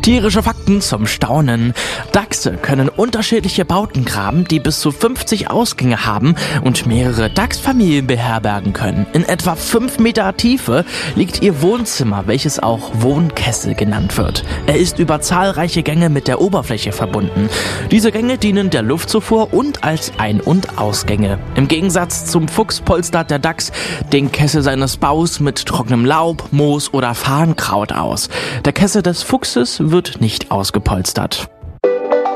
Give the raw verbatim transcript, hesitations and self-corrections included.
Tierische Fakten zum Staunen. Dachse können unterschiedliche Bauten graben, die bis zu fünfzig Ausgänge haben und mehrere Dachsfamilien beherbergen können. In etwa fünf Meter Tiefe liegt ihr Wohnzimmer, welches auch Wohnkessel genannt wird. Er ist über zahlreiche Gänge mit der Oberfläche verbunden. Diese Gänge dienen der Luftzufuhr und als Ein- und Ausgänge. Im Gegensatz zum Fuchs polstert der Dachs den Kessel seines Baus mit trockenem Laub, Moos oder Farnkraut aus. Der Kessel des Fuchses wird nicht ausgepolstert.